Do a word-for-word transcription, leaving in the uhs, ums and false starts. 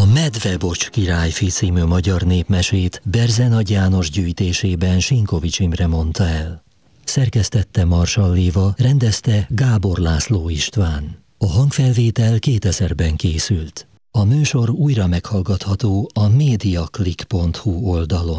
Medvebocs királyfi című magyar népmesét Berzenagy János gyűjtésében Sinkovics Imre mondta el. Szerkesztette Marsally Éva, rendezte Gábor László István. A hangfelvétel kétezerben készült. A műsor újra meghallgatható a mediaclick pont hu oldalon.